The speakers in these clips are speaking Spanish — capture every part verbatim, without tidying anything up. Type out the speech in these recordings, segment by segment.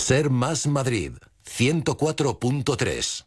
Ser Más Madrid, ciento cuatro punto tres.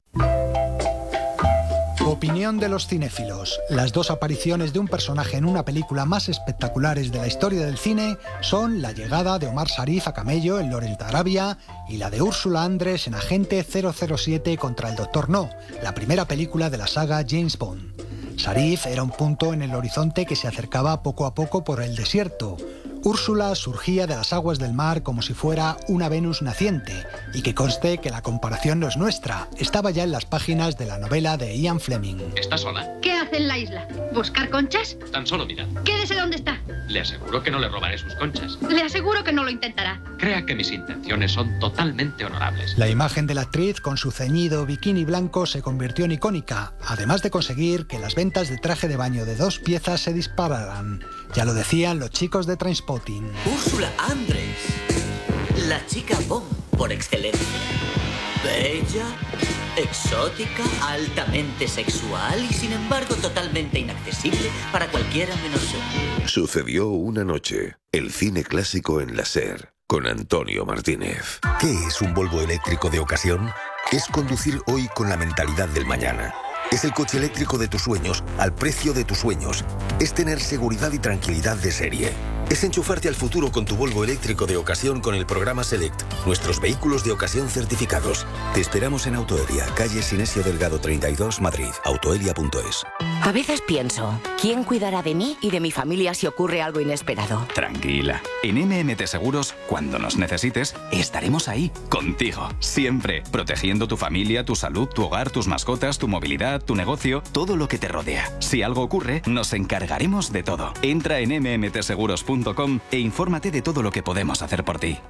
Opinión de los cinéfilos. Las dos apariciones de un personaje en una película más espectaculares de la historia del cine son la llegada de Omar Sharif a camello en Lawrence de Arabia y la de Úrsula Andress en Agente cero cero siete contra el Doctor No, la primera película de la saga James Bond. Sharif era un punto en el horizonte que se acercaba poco a poco por el desierto. Úrsula surgía de las aguas del mar como si fuera una Venus naciente, y que conste que la comparación no es nuestra, estaba ya en las páginas de la novela de Ian Fleming. ¿Está sola? ¿Qué hace en la isla? ¿Buscar conchas? Tan solo mira. Quédese donde está. Le aseguro que no le robaré sus conchas. Le aseguro que no lo intentará. Crea que mis intenciones son totalmente honorables. La imagen de la actriz con su ceñido bikini blanco se convirtió en icónica, además de conseguir que las ventas de traje de baño de dos piezas se dispararan. Ya lo decían los chicos de Trainspotting. Úrsula Andress, la chica Bond por excelencia. Bella, exótica, altamente sexual y sin embargo totalmente inaccesible para cualquiera menos yo. Sucedió una noche, el cine clásico en la SER, con Antonio Martínez. ¿Qué es un Volvo eléctrico de ocasión? Es conducir hoy con la mentalidad del mañana. Es el coche eléctrico de tus sueños, al precio de tus sueños. Es tener seguridad y tranquilidad de serie. Es enchufarte al futuro con tu Volvo eléctrico de ocasión con el programa Select, nuestros vehículos de ocasión certificados. Te esperamos en Autoelia, calle Sinesio Delgado treinta y dos, Madrid. autoelia punto es. A veces pienso, ¿quién cuidará de mí y de mi familia si ocurre algo inesperado? Tranquila. En M M T Seguros, cuando nos necesites, estaremos ahí, contigo, siempre, protegiendo tu familia, tu salud, tu hogar, tus mascotas, tu movilidad, tu negocio, todo lo que te rodea. Si algo ocurre, nos encargaremos de todo. Entra en eme eme te seguros punto com e infórmate de todo lo que podemos hacer por ti.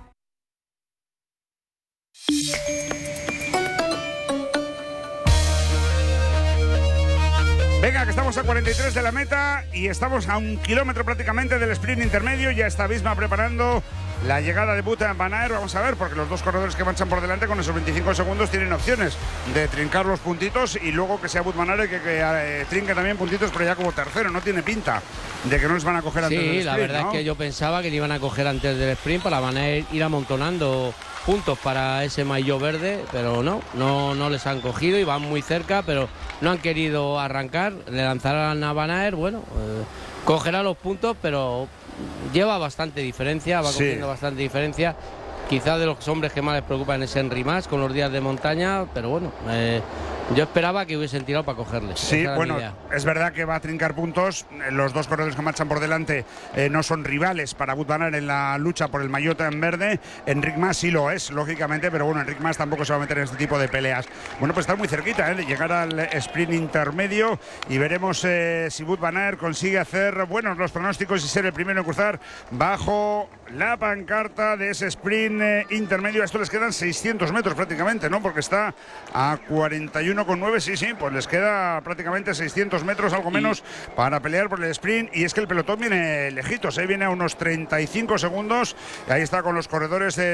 Venga, que estamos a cuarenta y tres de la meta y estamos a un kilómetro prácticamente del sprint intermedio. Ya está Visma preparando la llegada de Wout van Aert. Vamos a ver, porque los dos corredores que marchan por delante con esos veinticinco segundos tienen opciones de trincar los puntitos y luego que sea Wout van Aert que, que eh, trinque también puntitos, pero ya como tercero. No tiene pinta de que no les van a coger antes sí, del sprint. Sí, la verdad, ¿no?, es que yo pensaba que le iban a coger antes del sprint para Van Aert ir amontonando puntos para ese maillot verde, pero no, no, no les han cogido y van muy cerca, pero no han querido arrancar. Le lanzarán a Van Aert, bueno, eh, cogerá los puntos, pero lleva bastante diferencia, va sí. cogiendo bastante diferencia. Quizás de los hombres que más les preocupan es Henry Mas con los días de montaña, pero bueno, eh, yo esperaba que hubiesen tirado para cogerles. Sí, bueno, es verdad que va a trincar puntos. Los dos corredores que marchan por delante eh, no son rivales para Wout van Aert en la lucha por el maillot en verde. Enric Mas sí lo es, lógicamente, pero bueno, Enric Mas tampoco se va a meter en este tipo de peleas. Bueno, pues está muy cerquita ¿eh? de llegar al sprint intermedio y veremos eh, si Wout van Aert consigue hacer buenos los pronósticos y ser el primero en cruzar bajo la pancarta de ese sprint eh, intermedio. A esto les quedan seiscientos metros prácticamente, ¿no? Porque está a cuarenta y uno con nueve, sí, sí, pues les queda prácticamente seiscientos metros, algo menos, y para pelear por el sprint. Y es que el pelotón viene lejitos, ¿eh? Viene a unos treinta y cinco segundos. Y ahí está con los corredores de,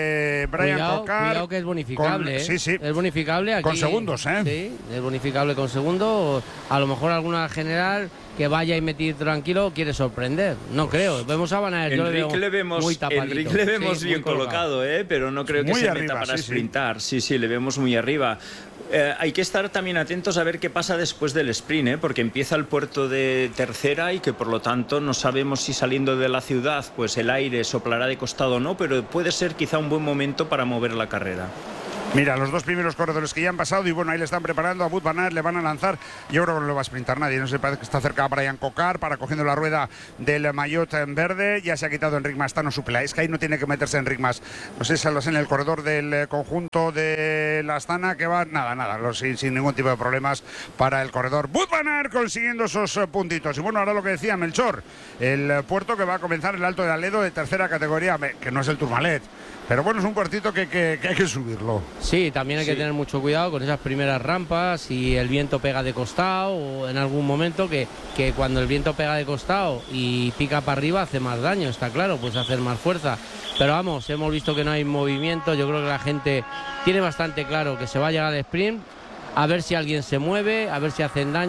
de Brian cuidado, Cocar. Cuidado que es bonificable, con, ¿eh? Sí, sí. Es bonificable aquí. Con segundos, ¿eh? Sí, es bonificable con segundos. A lo mejor alguna general que vaya y metir tranquilo quiere sorprender. No creo. Vemos a Van Aert, yo le veo le vemos, muy tapadito. Enrique le vemos sí, bien colocado, ¿eh? Pero no creo que muy se arriba, meta para sí, sprintar. Sí. sí, sí, le vemos muy arriba. Eh, hay que estar también atentos a ver qué pasa después del sprint, ¿eh? Porque empieza el puerto de tercera y que por lo tanto no sabemos si saliendo de la ciudad pues el aire soplará de costado o no, pero puede ser quizá un buen momento para mover la carrera. Mira, los dos primeros corredores que ya han pasado y bueno, ahí le están preparando a Wout van Aert, le van a lanzar. Yo creo que no lo va a sprintar nadie, no sé, parece que está cerca Brian Cocar para cogiendo la rueda del maillot en verde. Ya se ha quitado Enric Mas, está no supla. Es que ahí no tiene que meterse Enric Mas. No sé si saldrás en el corredor del conjunto de la Astana que va, nada, nada, sin, sin ningún tipo de problemas para el corredor. Wout van Aert consiguiendo esos puntitos. Y bueno, ahora lo que decía Melchor, el puerto que va a comenzar el Alto de Aledo de tercera categoría, que no es el Tourmalet. Pero bueno, es un puertito que, que, que hay que subirlo. Sí, también hay sí. que tener mucho cuidado con esas primeras rampas, si el viento pega de costado o en algún momento que, que cuando el viento pega de costado y pica para arriba hace más daño, está claro, pues hacer más fuerza. Pero vamos, hemos visto que no hay movimiento, yo creo que la gente tiene bastante claro que se va a llegar al sprint, a ver si alguien se mueve, a ver si hacen daño,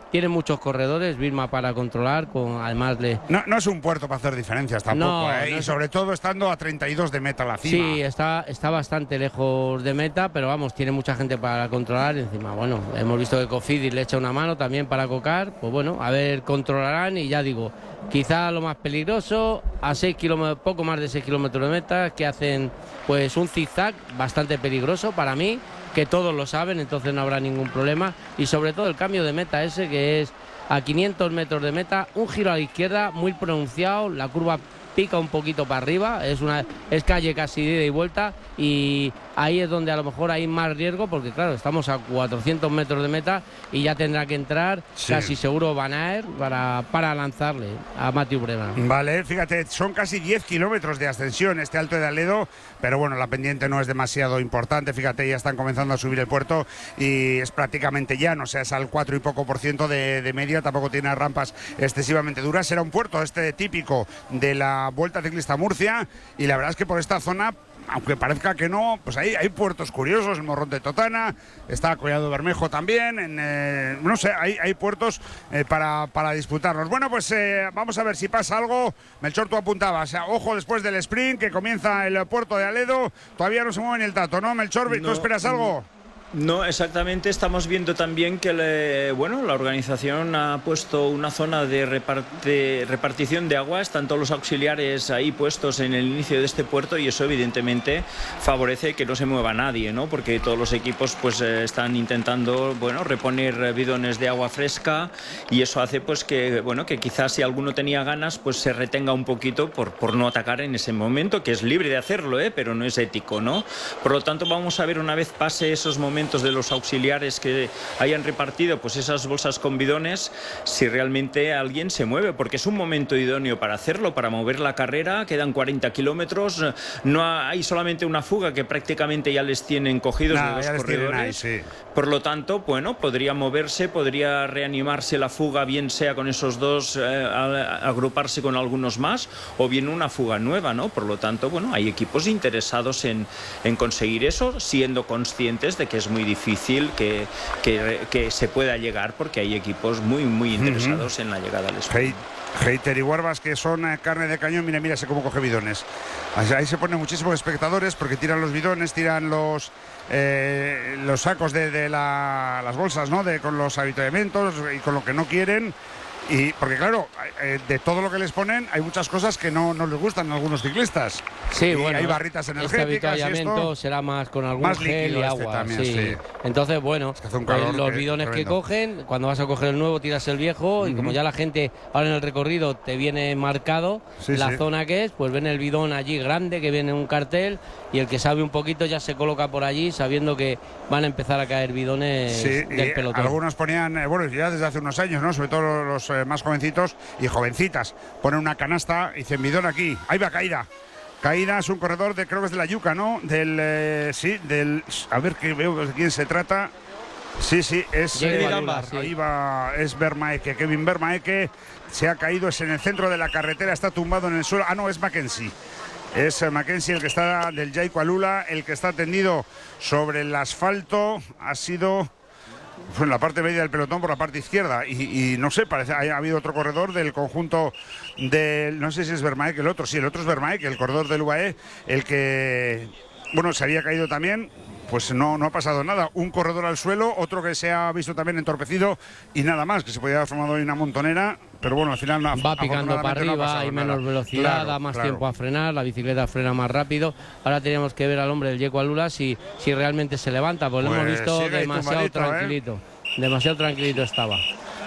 tiene muchos corredores, Vilma, para controlar, con además le... No, no es un puerto para hacer diferencias tampoco, No, ¿eh? no Y es- sobre todo estando a treinta y dos de meta la cima. Sí, está, está bastante lejos de meta, pero vamos, tiene mucha gente para controlar. Y encima, bueno, hemos visto que Cofidis le echa una mano también para cocar. Pues bueno, a ver, controlarán y ya digo, quizá lo más peligroso, a seis kilómetros, poco más de seis kilómetros de meta, que hacen pues un zigzag bastante peligroso para mí, que todos lo saben, entonces no habrá ningún problema. Y sobre todo el cambio de meta ese, que es a quinientos metros de meta, un giro a la izquierda muy pronunciado, la curva pica un poquito para arriba, es una es calle casi de ida y vuelta, y ahí es donde a lo mejor hay más riesgo, porque claro, estamos a cuatrocientos metros de meta y ya tendrá que entrar Sí. casi seguro Van Aert para, para lanzarle a Mathieu Brevard. Vale, fíjate, son casi diez kilómetros de ascensión este Alto de Aledo, pero bueno, la pendiente no es demasiado importante. Fíjate, ya están comenzando a subir el puerto y es prácticamente llano, o sea, es al cuatro y poco por ciento de, de media, tampoco tiene rampas excesivamente duras. Será un puerto este típico de la Vuelta Ciclista Murcia, y la verdad es que por esta zona, aunque parezca que no, pues hay, hay puertos curiosos, el Morrón de Totana, está Collado Bermejo también, en, eh, no sé, hay, hay puertos eh, para, para disputarlos. Bueno, pues eh, vamos a ver si pasa algo. Melchor, tú apuntabas, o sea, ojo después del sprint, que comienza el puerto de Aledo, todavía no se mueve ni el tato, ¿no, Melchor? ¿Tú No, esperas algo? No, exactamente. Estamos viendo también que le- bueno, la organización ha puesto una zona de reparte- repartición de agua. Están todos los auxiliares ahí puestos en el inicio de este puerto, y eso evidentemente favorece que no se mueva nadie, ¿no? Porque todos los equipos pues eh, están intentando, bueno, reponer bidones de agua fresca, y eso hace pues que, bueno, que quizás si alguno tenía ganas pues se retenga un poquito por, por no atacar en ese momento, que es libre de hacerlo, ¿eh? Pero no es ético, ¿no? Por lo tanto, vamos a ver una vez pase esos momentos de los auxiliares que hayan repartido pues esas bolsas con bidones, si realmente alguien se mueve, porque es un momento idóneo para hacerlo, para mover la carrera. Quedan cuarenta kilómetros, no ha- hay solamente una fuga que prácticamente ya les tienen cogidos Nah, de dos ya les tienen corredores. ahí, sí. Por lo tanto, bueno, podría moverse, podría reanimarse la fuga, bien sea con esos dos, eh, a- agruparse con algunos más, o bien una fuga nueva, ¿no? Por lo tanto, bueno, hay equipos interesados en, en conseguir eso, siendo conscientes de que es muy difícil que, que, que se pueda llegar, porque hay equipos muy, muy interesados en la llegada al sprint. Hater y Guarbas, que son eh, carne de cañón. Mira, mira, sé cómo coge bidones. Ahí, ahí se ponen muchísimos espectadores porque tiran los bidones, tiran los eh, los sacos de, de la- las bolsas, ¿no? De, con los avituallamientos y con lo que no quieren. Y porque claro, eh, de todo lo que les ponen hay muchas cosas que no, no les gustan a algunos ciclistas. Sí, Y bueno, hay barritas este energéticas y avituallamiento esto. será más con algún Más gel líquido y este agua. también, sí. sí. Entonces, bueno, hace un pues calor los que- bidones que tremendo. cogen, cuando vas a coger el nuevo tiras el viejo, y como ya la gente ahora en el recorrido te viene marcado Sí, la sí. zona que es, pues ven el bidón allí grande que viene en un cartel, y el que sabe un poquito ya se coloca por allí sabiendo que van a empezar a caer bidones Sí, del y pelotón. algunos ponían, eh, bueno, ya desde hace unos años, ¿no? Sobre todo los eh, más jovencitos y jovencitas, ponen una canasta y dicen bidón aquí. Ahí va Caída. Caída es un corredor de, creo que es de la Yuca, ¿no? Del, eh, sí, del, a ver que veo de quién se trata. Sí, sí, es, Jamie eh, Gamba, sí. ahí va, es Vermaeke, Kevin Vermaeke, se ha caído, es en el centro de la carretera, está tumbado en el suelo. Ah, no, es Mackenzie. Es eh, Mackenzie el que está del Jaico Alula, el que está tendido sobre el asfalto. Ha sido fue en la parte media del pelotón por la parte izquierda, y, y no sé, parece ha, ha habido otro corredor del conjunto del, no sé si es Vermaeke el otro, sí, el otro es Vermaeke, el corredor del U A E, el que, bueno, se había caído también. Pues no, no ha pasado nada. Un corredor al suelo, otro que se ha visto también entorpecido, y nada más, que se podía haber formado ahí una montonera, pero bueno, al final no ha- Va picando para afortunadamente no ha arriba, pasado hay nada. menos velocidad, Claro, da más claro. tiempo a frenar, la bicicleta frena más rápido. Ahora teníamos que ver al hombre del Jaico Alula si, si realmente se levanta, porque lo Pues hemos visto sigue ahí demasiado tumbadito, ¿eh? tranquilito. Demasiado tranquilito estaba.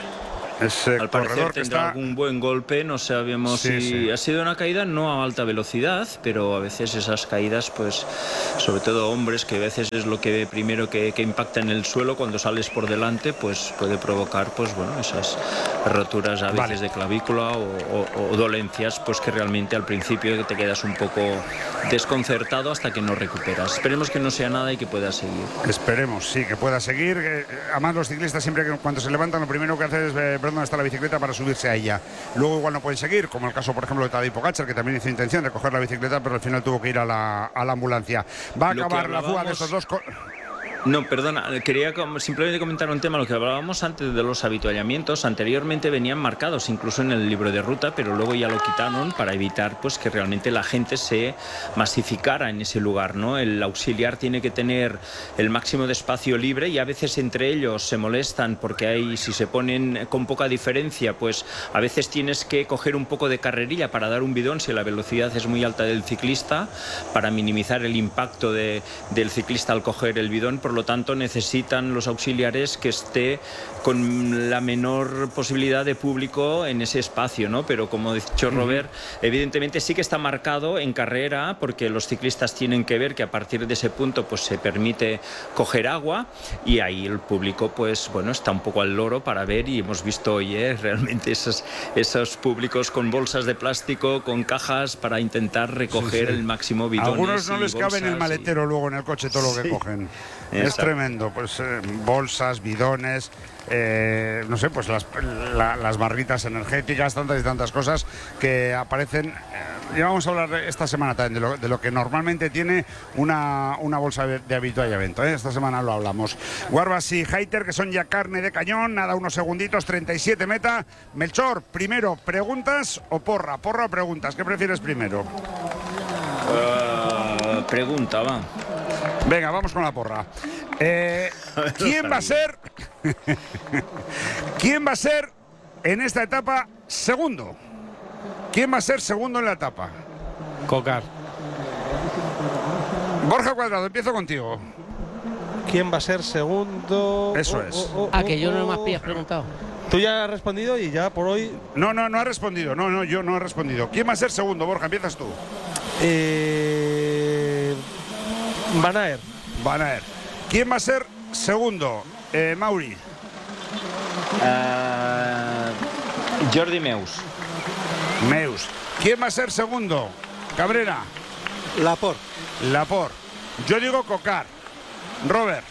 Ese Al parecer corredor que tendrá está... algún buen golpe, no sabemos Sí, si sí. ha sido una caída no a alta velocidad, pero a veces esas caídas, pues sobre todo hombres, que a veces es lo que primero que, que impacta en el suelo cuando sales por delante, pues puede provocar pues bueno esas roturas a veces Vale. de clavícula o, o- o dolencias, pues que realmente al principio te quedas un poco desconcertado hasta que no recuperas. Esperemos que no sea nada y que pueda seguir. Esperemos, sí, que pueda seguir. que, eh, Además, los ciclistas siempre que cuando se levantan, lo primero que hacen es ver dónde está la bicicleta para subirse a ella. Luego igual no pueden seguir, como el caso, por ejemplo, de Tadej Pogačar, que también hizo intención de coger la bicicleta, pero al final tuvo que ir a la, a la ambulancia. Va a Lo que acabar la fuga de hablábamos- estos dos... co- No, perdona, quería simplemente comentar un tema, lo que hablábamos antes de los avituallamientos. Anteriormente venían marcados incluso en el libro de ruta, pero luego ya lo quitaron para evitar pues que realmente la gente se masificara en ese lugar, ¿no? El auxiliar tiene que tener el máximo de espacio libre y a veces entre ellos se molestan porque hay, si se ponen con poca diferencia, pues a veces tienes que coger un poco de carrerilla para dar un bidón si la velocidad es muy alta del ciclista, para minimizar el impacto de, del ciclista al coger el bidón. Por lo tanto, necesitan los auxiliares que esté con la menor posibilidad de público en ese espacio, ¿no? Pero como ha dicho Robert, uh-huh. evidentemente sí que está marcado en carrera, porque los ciclistas tienen que ver que a partir de ese punto pues se permite coger agua, y ahí el público pues bueno está un poco al loro para ver, y hemos visto hoy ¿eh? realmente esos, esos públicos con bolsas de plástico, con cajas para intentar recoger sí, sí. el máximo bidones. Algunos no les cabe en el maletero y... luego en el coche todo lo que sí. cogen. Es tremendo, pues eh, bolsas, bidones, eh, no sé, pues las, la, las barritas energéticas, tantas y tantas cosas que aparecen. Eh, y vamos a hablar esta semana también de lo, de lo que normalmente tiene una, una bolsa de, de avituallamiento, ¿eh? Esta semana lo hablamos. Warbas y Hayter, que son ya carne de cañón, nada, unos segunditos, treinta y siete meta. Melchor, primero, ¿preguntas o porra? ¿Porra o preguntas? ¿Qué prefieres primero? Uh, pregunta, va. Venga, vamos con la porra. Eh, ¿Quién va a ser? ¿Quién va a ser en esta etapa segundo? ¿Quién va a ser segundo en la etapa? Cocar. Borja Cuadrado, empiezo contigo. ¿Quién va a ser segundo? Eso oh, es. Oh, oh, ah, que yo oh, no me has preguntado. Tú ya has respondido y ya por hoy... No, no, no ha respondido. No, no, yo no he respondido. ¿Quién va a ser segundo, Borja? Empiezas tú. Eh... Van Aert. Van Aert. ¿Quién va a ser segundo? Eh, Mauri. Uh, Jordi Meus. Meus. ¿Quién va a ser segundo? Cabrera. Laporte. Laporte. Yo digo Cocar. Robert.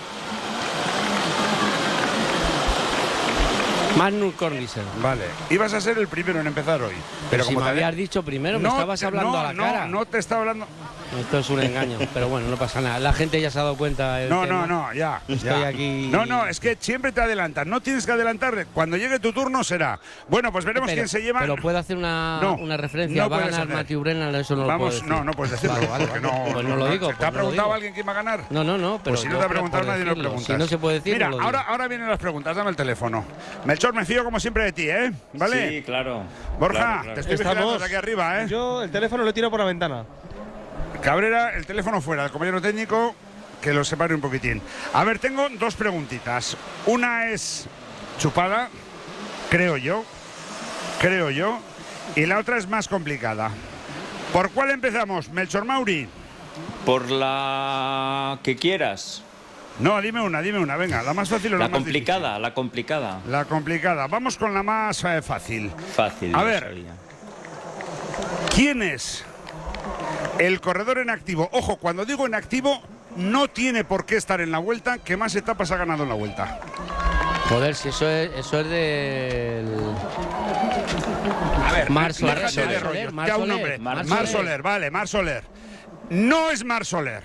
Magnus Cornisen. Vale. Ibas a ser el primero en empezar hoy. Pero, pero si como me te... habías dicho primero, no, me estabas hablando no, a la no, cara. No, no te estaba hablando... Esto es un engaño, pero bueno, no pasa nada. La gente ya se ha dado cuenta. Del no, tema. no, no, ya. Estoy ya. aquí. No, no, es que siempre te adelantas. No tienes que adelantar. Cuando llegue tu turno será. Bueno, pues veremos pero, quién se lleva. Pero puedo hacer una, no, una referencia. No Va a ganar hacer. Matthew Brennan, eso no Vamos, lo puedo decir. No, no puedes decirlo. Vale, vale, porque vale. no, pues no lo digo. ¿Te pues ha preguntado no alguien quién va a ganar? No, no, no. Pero pues si no te ha preguntado nadie, no preguntas. Si no se puede decir, Mira, no lo ahora, digo. ahora vienen las preguntas. Dame el teléfono. Melchor, me fío como siempre de ti, ¿eh? ¿Vale? Sí, claro. Borja, claro, claro. te estoy vigilando desde aquí arriba, ¿eh? Yo el teléfono lo tiro por la ventana. Cabrera, el teléfono fuera, el compañero técnico, que lo separe un poquitín. A ver, tengo dos preguntitas. Una es chupada, creo yo, creo yo, y la otra es más complicada. ¿Por cuál empezamos, Melchor Mauri? Por la que quieras. No, dime una, dime una, venga, la más fácil o la, la más complicada, difícil. La complicada. La complicada. Vamos con la más eh, fácil. Fácil. A ver, sabía. ¿Quién es el corredor en activo? Ojo, cuando digo en activo, no tiene por qué estar en la Vuelta, que más etapas ha ganado en la Vuelta. Joder, si eso es, eso es del... A ver, Mar Soler, déjate de rollo. Mar Ya un Soler, nombre. Mar Mar, Soler. Mar Soler, vale, Mar Soler. No es Mar Soler.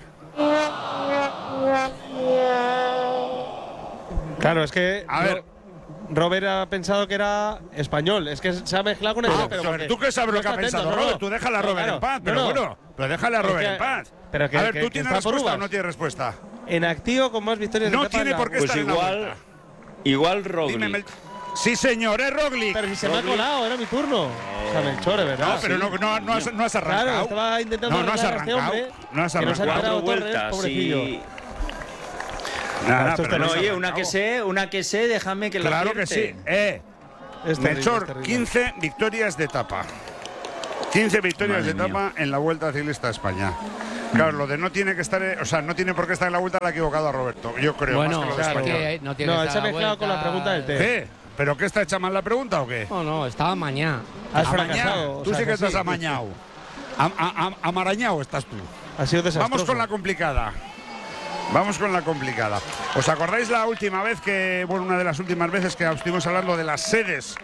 Claro, es que... A ver... Robert ha pensado que era español. Es que se ha mezclado con el... Ah, pero porque, ¿tú qué sabes lo que ha pensado atento, Robert? No, tú déjale a Robert claro, en paz. Pero no, no. bueno, pero déjale a Robert es que, en paz. Pero que, a ver, que, ¿tú que tienes respuesta o no tienes respuesta? En activo con más victorias no de etapa tiene por qué pues estar igual, en la Vuelta. Igual Roglic. Dime, sí, señor, es Roglic. Pero si se Roglic. me ha colado, era mi turno. O sea, Melchor, ¿verdad? No, pero no, no, no, has, no has arrancado. Claro, estaba intentando no, no has arreglar a este arrancado. hombre, No has que nos ha arrancado. enterado Cuatro Torres, vueltas, pobrecillo. sí. Nada, Esto pero está- no No, has oye, una que arrancado. sé, una que sé, déjame que la Claro que sí. Eh, Es terrible, es Melchor, terrible. quince victorias de etapa. quince victorias Madre de etapa en la Vuelta Ciclista a España. Claro, lo de no tiene que estar, o sea, no tiene por qué estar en la Vuelta, le ha equivocado a Roberto. Yo creo. Bueno, más que lo de es español. que no tiene No, que él se ha estar a la mezclado con la vuelta. pregunta del té. ¿Qué? ¿Pero qué está hecha mal la pregunta o qué? No, no, estaba mañana. Has Amañado. fracasado. o Tú sea, sí que estás sí. amañado. Am- am- am- amarañado estás tú. Ha sido desastroso. Vamos con la complicada. Vamos con la complicada. ¿Os acordáis la última vez que, bueno, una de las últimas veces que estuvimos hablando de las sedes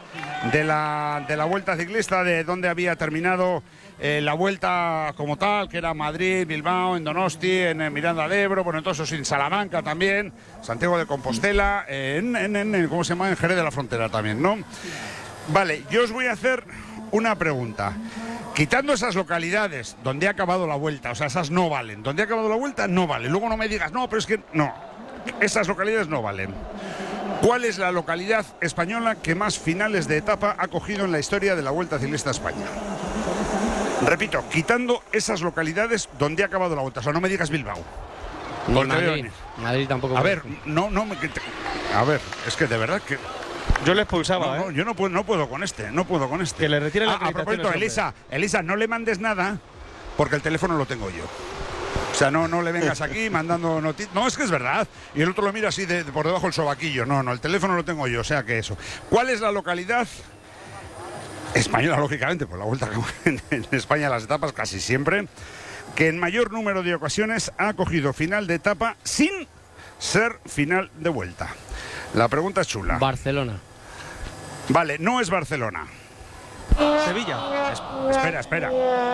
de la, de la Vuelta Ciclista, de donde había terminado eh, la Vuelta como tal, que era Madrid, Bilbao, en Donosti, en, en Miranda de Ebro, bueno, entonces en Salamanca también, Santiago de Compostela, en, en, en, ¿cómo se llama? En Jerez de la Frontera también, ¿no? Vale, yo os voy a hacer una pregunta. Quitando esas localidades donde ha acabado la Vuelta, o sea, esas no valen. Donde ha acabado la Vuelta no vale. Luego no me digas, no, pero es que no. Esas localidades no valen. ¿Cuál es la localidad española que más finales de etapa ha cogido en la historia de la Vuelta Ciclista a España? Repito, quitando esas localidades donde ha acabado la Vuelta. O sea, no me digas Bilbao. Ni Madrid. Madrid tampoco. A ver, no, no me... A ver, es que de verdad que... Yo le expulsaba, no, ¿eh? no, yo no puedo, no puedo con este, no puedo con este. Que le retire la ah, a propósito, Elisa, Elisa, no le mandes nada porque el teléfono lo tengo yo. O sea, no, no le vengas aquí mandando noticias. No, es que es verdad. Y el otro lo mira así de, de por debajo del sobaquillo. No, no, el teléfono lo tengo yo, o sea que eso. ¿Cuál es la localidad española, lógicamente? Pues la Vuelta en, en España, las etapas casi siempre, que en mayor número de ocasiones ha cogido final de etapa sin ser final de Vuelta. La pregunta es chula. Barcelona. Vale, no es Barcelona. Sevilla. Es, espera, espera.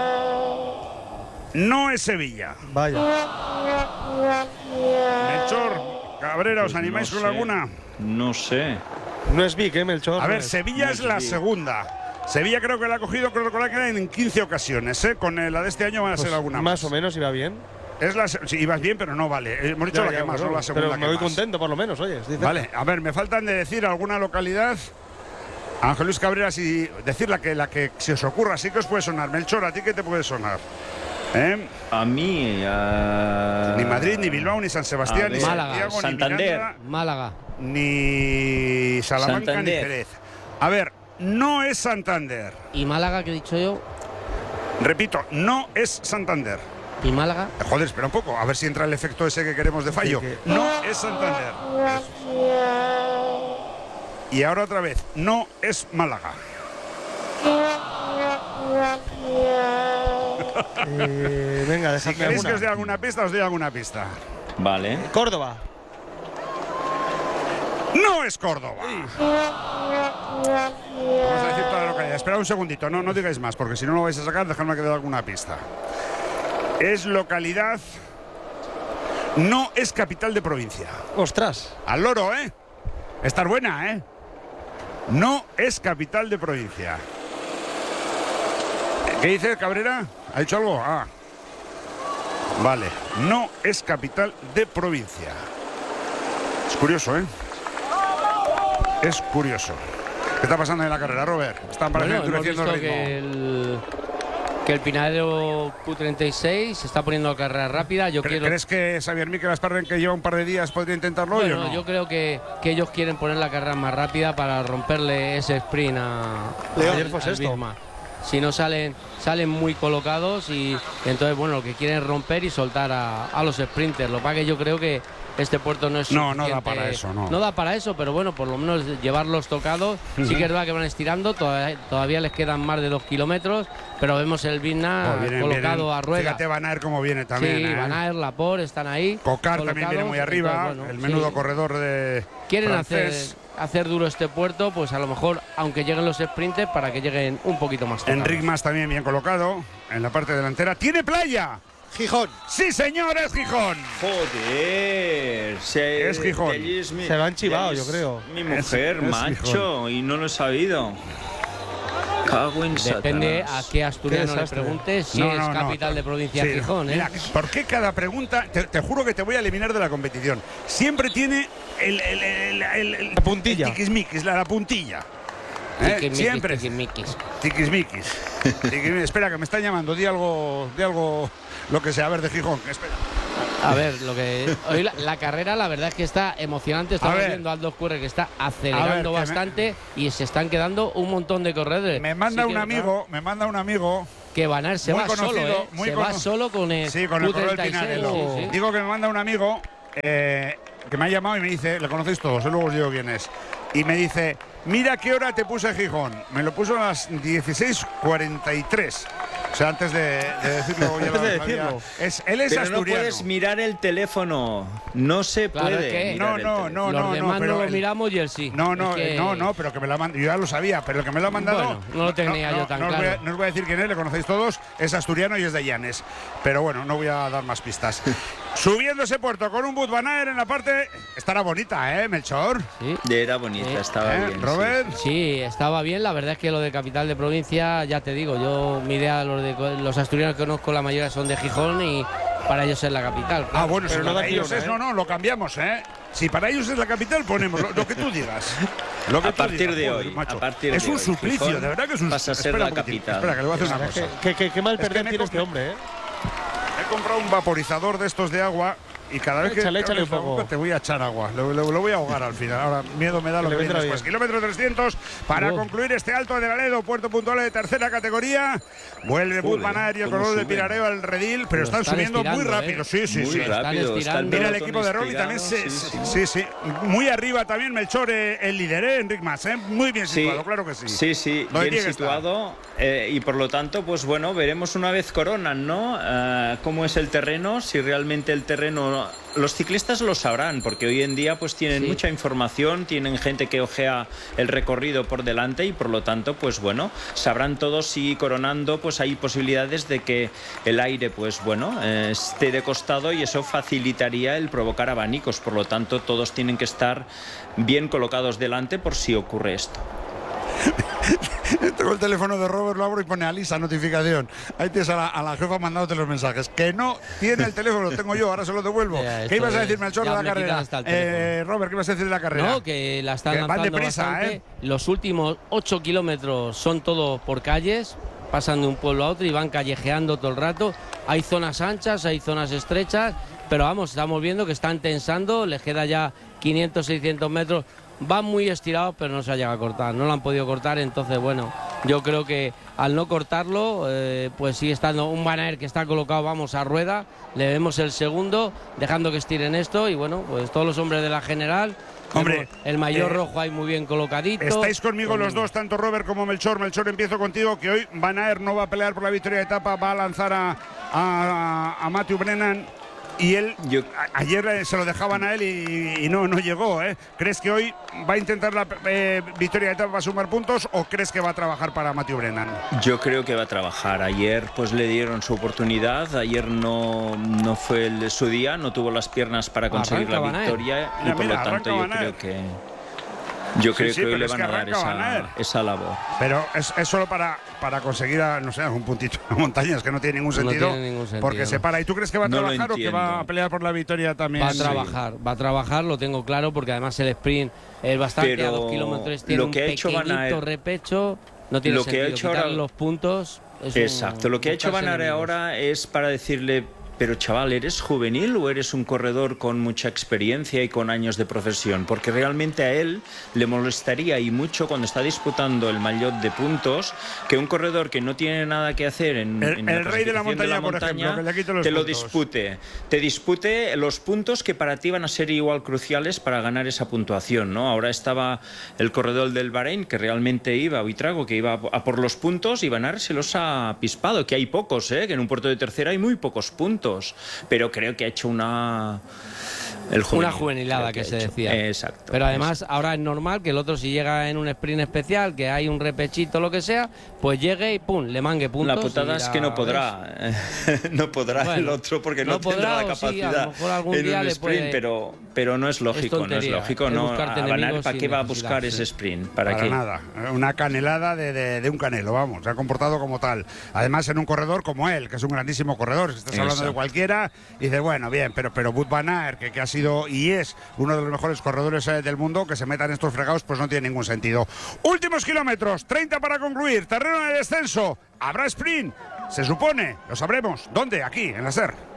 No es Sevilla. Vaya. Melchor, Cabrera, ¿os Pues animáis no con sé. alguna? No sé. No es Vic, ¿eh, Melchor? A ver, No es. Sevilla no es es la Vic. segunda. Sevilla creo que la ha cogido, creo recordar que era en quince ocasiones, ¿eh? Con la de este año van a Pues ser alguna más más. o menos iba bien. Es la, se- sí, ibas bien, pero no vale. Hemos dicho Ya, la ya, que más, bueno, no la segunda pero que me voy más. contento, por lo menos, oye. dice- Vale, a ver, me faltan de decir alguna localidad. Ángel Luis Cabrera, si decir la que, la que se os ocurra, sí que os puede sonar. Melchor, ¿a ti qué te puede sonar? ¿Eh? A mí. a- Ni Madrid, ni Bilbao, ni San Sebastián, A ni ver. Málaga, Santiago, Santander. ni Miranda, Málaga. ni Salamanca, Santander. ni Jerez. A ver, no es Santander. ¿Y Málaga, que he dicho yo? Repito, no es Santander. ¿Y Málaga? Eh, Joder, espera un poco, a ver si entra el efecto ese que queremos de fallo. No es Santander. Y ahora otra vez, no es Málaga. Eh, venga, Si dejadme queréis que os dé alguna. alguna pista, os doy alguna pista. Vale. Córdoba. ¡No es Córdoba! Vamos a decir toda la localidad. Esperad un segundito, no, no digáis más, porque si no lo vais a sacar, dejadme que dé alguna pista. Es localidad... No es capital de provincia. Ostras. Al loro, ¿eh? Estar buena, ¿eh? No es capital de provincia. ¿Qué dice Cabrera? ¿Ha dicho algo? Ah. Vale. No es capital de provincia. Es curioso, ¿eh? Es curioso. ¿Qué está pasando en la carrera, Robert? Están Bueno, pareciendo hemos endureciendo visto el ritmo. que el, que el Pinadero Q treinta y seis se está poniendo a carrera rápida. Yo ¿Cre- quiero, ¿Crees que Xavier Miquel Asparren, que lleva un par de días, podría intentarlo hoy bueno, o no? yo creo que, que ellos quieren poner la carrera más rápida para romperle ese sprint a, León, a- ayer fue al sexto. Bismarck. Si no salen, salen muy colocados y, y entonces bueno, lo que quieren es romper y soltar a, a los sprinters. Lo que pasa que yo creo que este puerto no es No, no da suficiente- para eso, no. No da para eso, pero bueno, por lo menos llevarlos tocados. Sí que es verdad que van estirando, todavía, todavía les quedan más de dos kilómetros, pero vemos el Bismarck Oh, vienen, colocado vienen. a rueda. Fíjate Van Aert cómo viene también. Sí, ¿eh? Van Aert, Laporte están ahí. Cocar también viene muy colocados, arriba. entonces, bueno, el menudo sí. corredor de Quieren hacer, francés. hacer duro este puerto, pues a lo mejor, aunque lleguen los sprinters, para que lleguen un poquito más tocados. Enric Mas también bien colocado en la parte delantera. ¡Tiene playa! Gijón. ¡Sí, señor, es Gijón! Joder. Se, Es Gijón. de allí es mi- Se lo han chivado, de allí yo es creo. Mi mujer, Es- es macho, y no lo he sabido. Cago en Depende Satanás. a qué asturiano Qué le desastre. preguntes si No, es no, no. capital de provincia Sí, Gijón, ¿eh? mira, ¿por qué cada pregunta? Te, te juro que te voy a eliminar de la competición. Siempre tiene el, el, el, el- el- La puntilla. el tiquismiquis, la, la puntilla. ¿Eh? Tiquismiquis, Siempre. tiquismiquis. Tiquismiquis. Tiquismiquis. Espera, que me están llamando. Di algo, di algo, lo que sea. A ver, de Gijón. Espera. A ver, lo que hoy la, la carrera la verdad es que está emocionante. Estamos ver. viendo a Aldo Curre que está A acelerando ver, que me- bastante y se están quedando un montón de corredores. Me manda Sí un que- amigo, me manda un amigo. que Van Aert se muy va conocido, solo, ¿eh? muy se va cono- solo con el Sí, con el Q corredor treinta y seis, Pinarello. sí, sí. Digo que me manda un amigo eh, que me ha llamado y me dice, le conocéis todos, luego os digo quién es. Y me dice, mira qué hora te puse Gijón. Me lo puso a las dieciséis cuarenta y tres. O sea, antes de, de decirlo, ya Antes lo de sabía. decirlo. Es, él es Pero asturiano. no puedes mirar el teléfono. No se Claro, puede. es que- mirar No, el no, teléfono. no, Los no, demás pero no lo el- miramos y él sí. No, no, Es que- no, no, pero que me lo ha mandado. Yo ya lo sabía, pero el que me lo ha mandado. Bueno, no lo tenía yo tan no os voy a- claro. no os voy a decir quién es, le conocéis todos. Es asturiano y es de Llanes. Pero bueno, no voy a dar más pistas. Subiendo ese puerto con un Wout van Aert en la parte. Estará bonita, ¿eh, Melchor? Sí. Era bonita, Sí. estaba ¿Eh, bien. sí. Robert? Sí, estaba bien. La verdad es que lo de capital de provincia, ya te digo, yo mi idea, los, de, los asturianos que conozco, la mayoría son de Gijón y para ellos es la capital. Ah, bueno, Pero si no para da ellos ni una, es, ¿eh? no, no, lo cambiamos, ¿eh? Si para ellos es la capital, ponemos lo, lo que tú digas. Lo que A tú partir digas, de joder, hoy, macho. a partir es de un hoy, suplicio, Gijón de verdad que es un pasa a ser espera la un poquitín, capital. Espera, que le voy a hacer una cosa. Qué, qué, qué mal Es que perder me tiene he este com- hombre, ¿eh? He comprado un vaporizador de estos de agua y cada vez que Échale, échale abres la un poco. boca te voy a echar agua. Lo, lo- lo voy a ahogar al final. Ahora miedo me da lo Que que le viene vendrá después. bien. Kilómetro trescientos para Oh. concluir este Alto de Laredo, puerto puntual de tercera categoría. Vuelve Wout van Aert y el cómo corredor de suben. Pirareo al redil, pero Lo están, están subiendo muy estirando, rápido. ¿eh? Sí, sí, Muy sí. Están rápido. Está el estirando. Mira el pelotón equipo de Rolly también. estirado, Se, sí, sí, sí. sí. Muy arriba también Melchor, eh, el líder, ¿eh? Enric Mas, ¿eh? Muy bien Sí, situado, claro que sí. Sí, sí, Donde bien tiene que estar. situado eh, y por lo tanto, pues bueno, veremos una vez coronan, ¿no? Eh, cómo es el terreno, si realmente el terreno. Los ciclistas lo sabrán, porque hoy en día pues tienen Sí. mucha información, tienen gente que ojea el recorrido por delante y por lo tanto, pues bueno, sabrán todos si coronando, pues hay posibilidades de que el aire, pues bueno, eh, esté de costado y eso facilitaría el provocar abanicos. Por lo tanto, todos tienen que estar bien colocados delante por si ocurre esto. Tengo el teléfono de Robert, lo abro y pone Alisa, notificación. Ahí tienes a la, a la jefa mandándote los mensajes. Que no tiene el teléfono, lo tengo yo, ahora se lo devuelvo. Ya, ¿Qué esto ibas a es- decir, Melchor, de ya la me quitan carrera? hasta el Eh, teléfono. Robert, ¿qué ibas a decir de la carrera? No, que la están Que van lanzando deprisa, bastante. ¿eh? Los últimos ocho kilómetros son todos por calles, pasan de un pueblo a otro y van callejeando todo el rato. Hay zonas anchas, hay zonas estrechas, pero vamos, estamos viendo que están tensando, les queda ya quinientos, seiscientos metros. Van muy estirados, pero no se ha llegado a cortar, no lo han podido cortar, entonces bueno, yo creo que al no cortarlo, eh, pues sigue estando un Van Aert que está colocado, vamos, a rueda, le vemos el segundo, dejando que estiren esto y bueno, pues todos los hombres de la general, Hombre, vemos el mayor eh, rojo ahí muy bien colocadito. Estáis conmigo con- los dos, tanto Robert como Melchor. Melchor, empiezo contigo, que hoy Van Aert no va a pelear por la victoria de etapa, va a lanzar a, a, a Matthew Brennan. Y él, Yo- a- ayer eh, se lo dejaban a él y, y no, no llegó, ¿eh? ¿Crees que hoy va a intentar la eh, victoria de etapa para sumar puntos o crees que va a trabajar para Matthew Brennan? Yo creo que va a trabajar. Ayer pues le dieron su oportunidad. Ayer no, no fue el, su día, no tuvo las piernas para conseguir Arranca la Van Aert. victoria y Mira, por mira, lo tanto arranca yo Van creo Aert. que yo Sí, creo sí, que hoy pero le es van que a dar arranca Van Aert. esa, esa labor. Pero es, es solo para, para conseguir, a, no sé, algún puntito de montañas que no tiene ningún No sentido. tiene ningún sentido, porque no. se para. ¿Y tú crees que va a No lo trabajar o que va entiendo. a pelear por la victoria también? Va a Sí. trabajar, va a trabajar, lo tengo claro, porque además el sprint es bastante, Pero a dos kilómetros tiene lo un que ha hecho pequeñito Van Aert- repecho, no tiene lo que ha sentido, hecho quitarle ahora- los puntos. Es un- Exacto, lo que ha hecho buscarse Van Aert enemigos. ahora es para decirle, pero chaval, ¿eres juvenil o eres un corredor con mucha experiencia y con años de profesión? Porque realmente a él le molestaría y mucho cuando está disputando el maillot de puntos que un corredor que no tiene nada que hacer en, El- en el rey de la clasificación montaña, por ejemplo, que le quite los te lo puntos. dispute, te dispute los puntos que para ti van a ser igual cruciales para ganar esa puntuación, ¿no? Ahora estaba el corredor del Bahrein que realmente iba, Buitrago, que iba a por los puntos y Van Aert se los ha pispado, que hay pocos, ¿eh? Que en un puerto de tercera hay muy pocos puntos. Pero creo que ha hecho una... El juvenil, Una juvenilada creo que, ha se hecho. decía. Exacto. Pero además ahora es normal que el otro, si llega en un sprint especial, que hay un repechito lo que sea, pues llegue y pum, le mangue puntos. La putada y es la- que no podrá. no podrá Bueno, el otro porque no, no podrá, tendrá la o sí, a lo capacidad mejor algún en día un le sprint, puede- pero, pero no es lógico, no es tontería, lógico. es No, buscarte a Van Aert, enemigos ¿para sin qué va a necesidad, buscar sí. ese sprint? ¿Para, Para qué? nada, una canelada de, de- de un canelo, vamos, se ha comportado como tal. Además en un corredor como él, que es un grandísimo corredor, si estás hablando de Exacto. cualquiera, y dices, bueno, bien, pero, pero Wout van Aert, que, que ha sido y es uno de los mejores corredores eh, del mundo, que se metan estos fregados, pues no tiene ningún sentido. Últimos kilómetros, treinta para concluir, terreno de descenso, habrá sprint, se supone, lo sabremos. ¿Dónde? Aquí, en la SER.